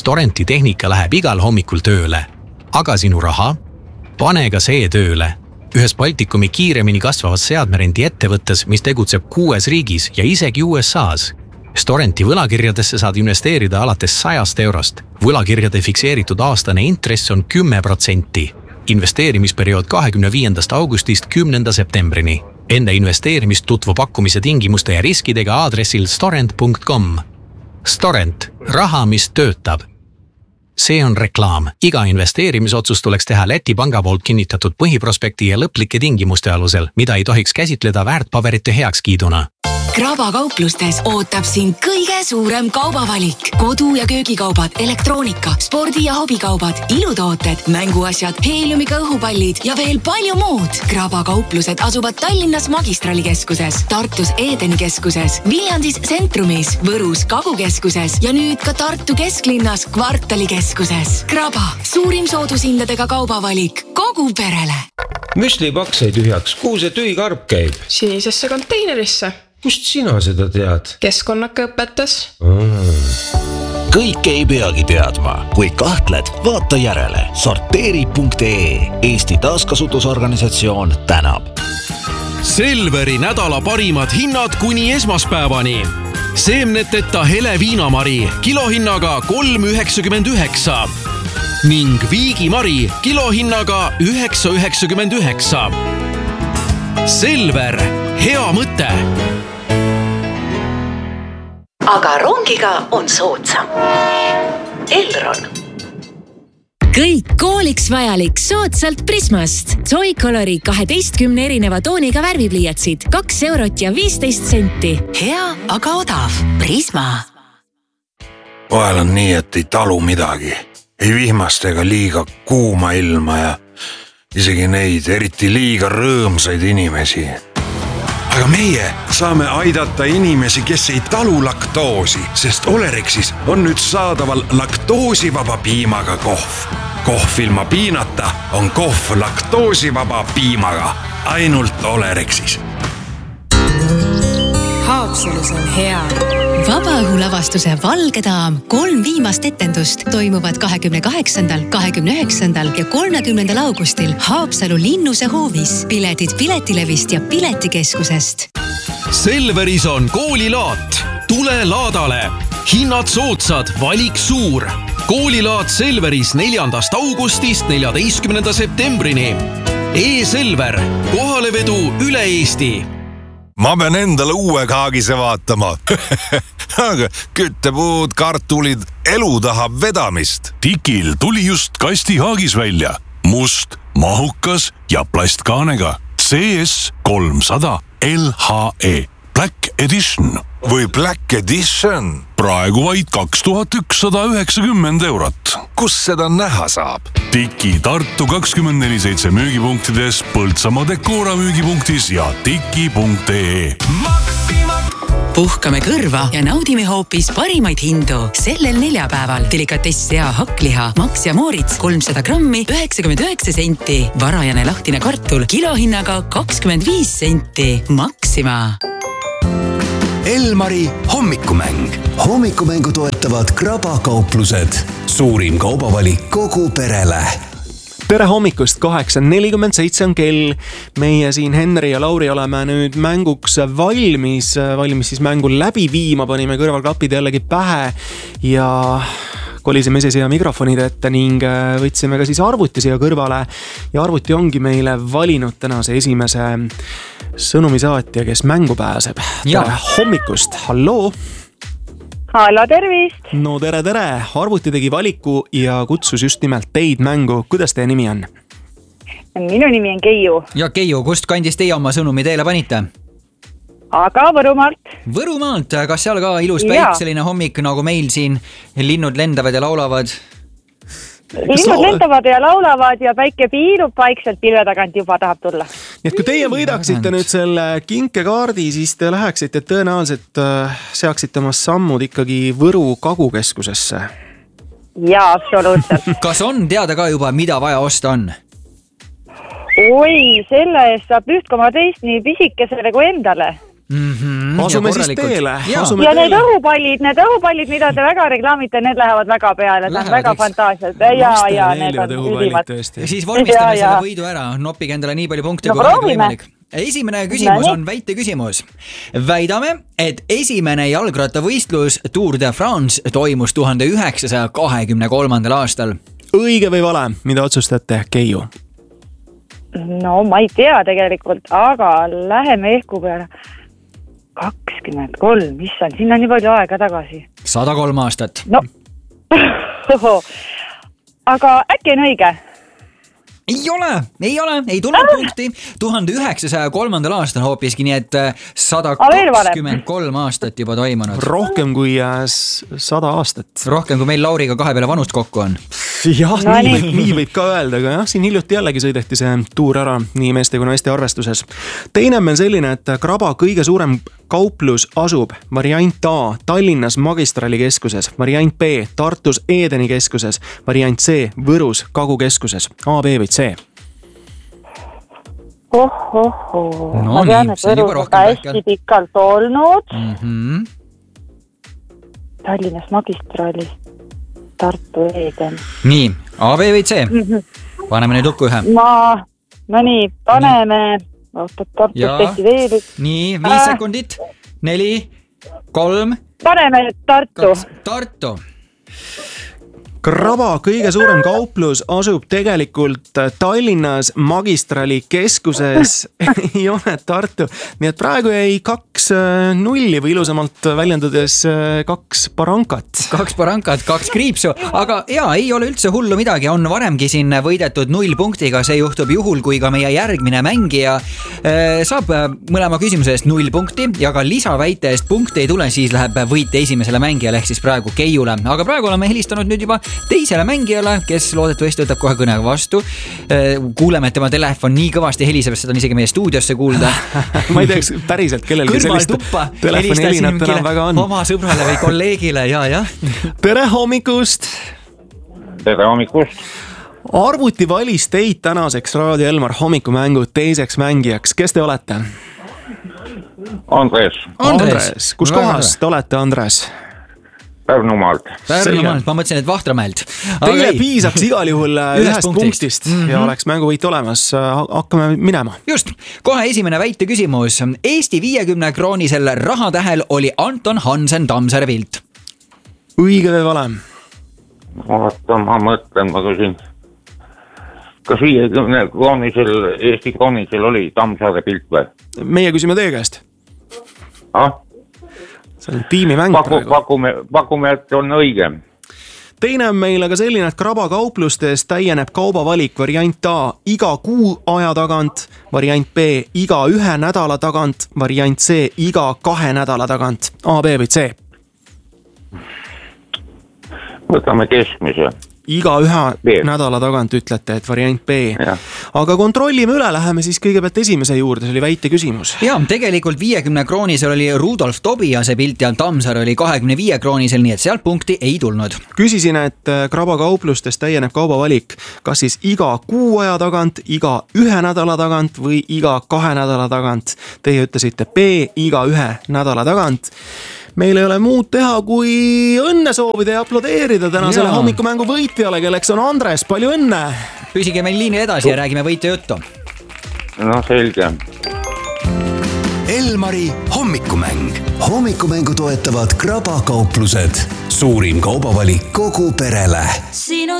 Storenti tehnika läheb igal hommikul tööle. Aga sinu raha? Pane ka see tööle. Ühes Baltikumi kiiremini kasvavas seadmerendi ettevõttes, mis tegutseb 6 riigis ja isegi USA's. Storenti võlakirjadesse saad investeerida alates 100 eurost. Võlakirjade fikseeritud aastane intress on 10%. Investeerimisperiood 25. augustist 10. septembrini. Enda investeerimist tutvu pakkumise tingimuste ja riskidega aadressil storent.com. Storent. Raha, mis töötab. See on reklaam. Iga investeerimisotsus tuleks teha Läti panga poolt kinnitatud põhiprospekti ja lõplike tingimuste alusel, mida ei tohiks käsitleda väärtpaberite heakskiiduna. Kraba kauplustes ootab sind kõige suurem kaubavalik. Kodu- ja köögikaubad, elektroonika, spordi- ja hobikaubad, ilutooted, mänguasjad, heeliumiga õhupallid ja veel palju muud. Kraba kauplused asuvad Tallinnas Magistralikeskuses, Tartus Edeni keskuses, Viljandis Centrumis, Võrus Kagukeskuses ja nüüd ka Tartu kesklinnas Kvartalikeskuses. Kraba, suurim soodushindadega kaubavalik kogu perele. Müslipaks sai tühjaks, kuhu see tühi karp käib? Sinisesse konteinerisse. Kust sina seda tead? Keskkonnaka õpetas. Kõik ei peagi teadma. Kui kahtled, vaata järele. Sorteeri.ee. Eesti taaskasutusorganisatsioon tänab. Selveri nädala parimad hinnad kuni esmaspäevani. Seemneteta hele viinamari kilohinnaga 3,99 ning viigimari kilohinnaga 9,99. Selver, hea mõte. Aga rongiga on soodsam. Elron. Kõik kooliks vajalik soodsalt Prismast. Joy-Colori 12 erineva tooniga värvipliiatsid 2 eurot ja 15 senti. Hea, aga odav. Prisma. Vahel on nii, et ei talu midagi. Ei vihmast ega liiga kuuma ilma ja isegi neid eriti liiga rõõmsaid inimesi. Aga meie saame aidata inimesi, kes ei talu laktoosi, sest Olerexis on nüüd saadaval laktoosivaba piimaga kohv. Kohv ilma piinata on kohv laktoosivaba piimaga. Ainult Olerexis. Haapsalus on hea. Vabaõhulavastuse Valge daam 3 viimast etendust toimuvad 28., 29. ja 30. augustil Haapsalu Linnuse hoovis. Piletid Piletilevist ja Piletikeskusest. Selveris on koolilaat. Tule laadale. Hinnad soodsad, valik suur. Koolilaat Selveris 4. augustist 14. septembrini. E-Selver. Kohalevedu üle Eesti. Ma pean endale uue kaagise vaatama. Aga küttepuud, kartulid, elu tahab vedamist. Tikil tuli just kastihaagis välja. Must, mahukas ja plastkaanega. CS 300 LHE. Black Edition. Või Black Edition. Praegu vaid 2190 eurot. Kus seda näha saab? Tiki Tartu 24/7 müügipunktides, Põltsamaa Decora müügipunktis ja tiki.ee. Puhkame kõrva ja naudime hoopis parimaid hindu. Sellel neljapäeval delikatess sea hakkliha Max ja Moritz 300 grammi 99 senti. Varajane lahtine kartul kilohinnaga 25 senti. Maxima. Elmari hommikumäng. Hommikumängu toetavad Kraba kauplused. Suurim kaubavalik kogu perele. Tere hommikust, 8:47 on kell. Meie siin Henri ja Lauri oleme nüüd mänguks valmis siis mängu läbi viima. Panime kõrvalklapid jällegi pähe ja kolisime siia mikrofonide ette ning võtsime ka siis arvuti siia kõrvale. Ja arvuti ongi meile valinud tänase esimese sõnumisaatja, kes mängu pääseb. Tere hommikust, halloo! Hallo, tervist! No tere! Arvuti tegi valiku ja kutsus just nimelt teid mängu. Kuidas teie nimi on? Minu nimi on Keiu. Ja Keiu, kust kandis teie oma sõnumi teile panite? Aga Võrumaalt. Võrumaalt, kas seal ka ilus päikseline hommik nagu meil siin? Linnud lendavad ja laulavad? Linnud lendavad ja laulavad ja päike piilub vaikselt pilve tagant juba tahab tulla. Nii et kui teie võidaksite nüüd selle kinkekaardi, siis te läheksite tõenäoliselt seaksite oma sammud ikkagi Võru Kagukeskusesse. Jaa, absoluutselt. Kas on teada ka juba, mida vaja osta on? Oi, selle eest saab 1,2 nii pisikesele kui endale. Asume siis teele. Ja need õhupallid, mida te väga reklaamite, need lähevad väga peale, see on väga fantaasiad. Ja need on ülimad. Ja siis vormistame selle võidu ära, noppige endale nii palju punkte, kui võimalik. Esimene küsimus on väite küsimus. Väidame, et esimene jalgrattavõistlus Tour de France toimus 1923. aastal. Õige või vale, mida otsustate, Keiu? No ma ei tea tegelikult, aga läheme ehku peale 23, mis on, sinna nii palju aega tagasi. 103 aastat. No, aga äkki on õige? Ei tulnud punkti 1903. aastal hoopiski, nii et 123 aastat juba toimunud. Rohkem kui 100 aastat. Rohkem kui meil Lauriga kahe peale vanust kokku on. Jah, nii võib ka öelda, aga jah, siin hiljuti jällegi sõideti see tuur ära nii meeste kui naiste arvestuses. Teine on meil selline, et Kraba kõige suurem kauplus asub variant A Tallinnas Magistrali keskuses, variant B Tartus Edeni keskuses, variant C Võrus Kagu keskuses. A, B või C? Ma tean, et Võrus on hästi pikalt olnud. Tallinnas Magistralis Tartu Eden. Nii, A, B või C? Paneme nüüd lukku ühe. No nii, paneme... Tartus tehti veel. Nii, 5 sekundit. 4, 3. Paneme Tartu. Tartu. Kraba kõige suurem kauplus asub tegelikult Tallinnas Magistrali keskuses, ei ole Tartu. Nii et praegu jäi 2-0 või ilusamalt väljendades 2 parankat. 2 parankat, 2 kriipsu, aga ei ole üldse hullu midagi, on varemgi siin võidetud 0 punktiga, see juhtub juhul, kui ka meie järgmine mängija saab mõlema küsimuse eest 0 punkti ja ka lisaväite eest punkti ei tule, siis läheb võit esimesele mängijale ehk siis praegu Keiule, aga praegu oleme helistanud nüüd juba teisele mängijale, kes loodetavasti võtab kohe kõnega vastu. Kuuleme, et tema telefon nii kõvasti heliseb, et seda on isegi meie stuudiosse kuulda. Ma ei teaks päriselt, kellelgi sellist telefoni helinat enam väga on. Oma sõbrale või kolleegile, ja. Tere hommikust! Tere hommikust! Arvuti valis teid tänaseks Raadio Elmar hommikumängu teiseks mängijaks. Kes te olete? Andres. Kus kohas te olete, Andres? Pärnumaalt. Ma mõtlesin, et Vahtramäelt. Teile piisaks igal juhul ühest punktist ja oleks mänguvõit olemas. Hakkame minema. Just, kohe esimene väite küsimus. Eesti 50-kroonisel rahatähel oli Anton Hansen Tammsaare pilt. Õige või vale? Ma mõtlen, ma küsin. Kas 50-kroonisel, Eesti kroonisel oli Tammsaare pilt või? Meie küsime teie käest. See on tiimimäng praegu. Pakume, et on õige. Teine on meil aga selline, et Kraba kauplustes täieneb kaubavalik variant A iga kuu aja tagant, variant B iga 1 nädala tagant, variant C iga 2 nädala tagant. A, B või C? Võtame keskmise. Iga 1 nädala tagant ütlete, et variant B. Aga kontrollime üle, läheme siis kõigepealt esimese juurde, see oli väite küsimus. Ja, tegelikult 50 kroonisel oli Rudolf Tobiase pilt ja Tammsaare oli 25 kroonisel, nii et sealt punkti ei tulnud. Küsisin, et Kraba kauplustes täieneb kaubavalik, kas siis iga kuu aja tagant, iga 1 nädala tagant või iga 2 nädala tagant. Teie ütlesite B, iga 1 nädala tagant. Meil ei ole muud teha, kui õnne soovida ja aplodeerida tänasele hommikumängu võitjale, kelleks on Andres. Palju õnne! Püsige meil liinil edasi ja räägime võitja juttu. No selge. Elmari hommikumäng. Hommikumängu toetavad Kraba kauplused. Suurim kaubavalik kogu perele.